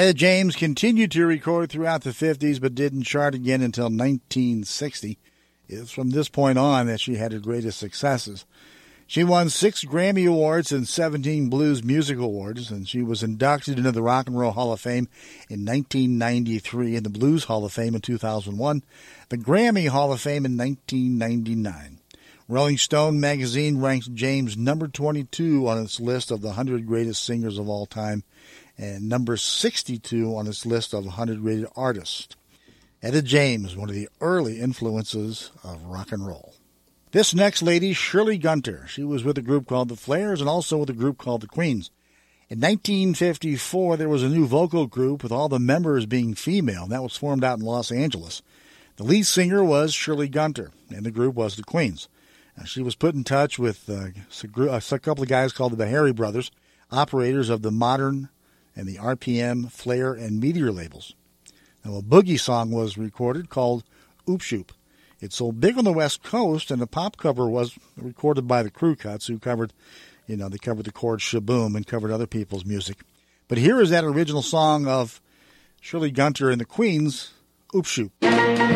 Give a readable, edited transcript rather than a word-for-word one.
Etta James continued to record throughout the 50s but didn't chart again until 1960. It's from this point on that she had her greatest successes. She won 6 Grammy Awards and 17 Blues Music Awards, and she was inducted into the Rock and Roll Hall of Fame in 1993 and the Blues Hall of Fame in 2001, the Grammy Hall of Fame in 1999. Rolling Stone magazine ranked James number 22 on its list of the 100 greatest singers of all time and number 62 on its list of 100 rated artists. Etta James, one of the early influences of rock and roll. This next lady, Shirley Gunter, she was with a group called the Flares and also with a group called the Queens. In 1954, there was a new vocal group with all the members being female, and that was formed out in Los Angeles. The lead singer was Shirley Gunter, and the group was the Queens. She was put in touch with a couple of guys called the Bahari Brothers, operators of the Modern and the RPM, Flare, and Meteor labels. Now, a boogie song was recorded called Oop Shoop. It sold big on the West Coast, and the pop cover was recorded by the Crew Cuts, who covered, they covered the chord Shaboom and covered other people's music. But here is that original song of Shirley Gunter and the Queens, Oop Shoop.